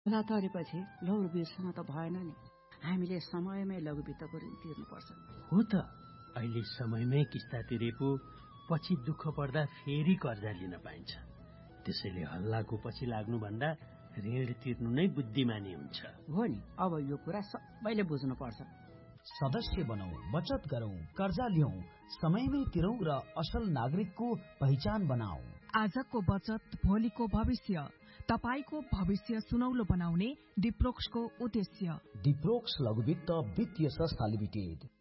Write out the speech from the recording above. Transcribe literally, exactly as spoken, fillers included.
बेला तरेपछि लघु वित्तसँग त भएन नि, हामीले समयमै लघु वित्तको ऋण तिर्नुपर्छ। हो त, अहिले समयमै किस्ता तिरे पो पछि दुःख पर्दा फेरि कर्जा लिन पाइन्छ। त्यसैले हल्लाको पछि लाग्नुभन्दा ऋण तिर्नु नै बुद्धिमानी हुन्छ। हो नि, अब यो कुरा सबैले बुझ्नुपर्छ। सदस्य बनौं, बचत गरौं, कर्जा लियौं, समयमै तिरौं र असल नागरिकको पहिचान बनाऊ। आजको बचत भोलिको भविष्य, तपाईको भविष्य सुनौलो बनाउने डिप्रोक्सको उद्देश्य। डिप्रोक्स लघु वित्त वित्तीय संस्था लिमिटेड।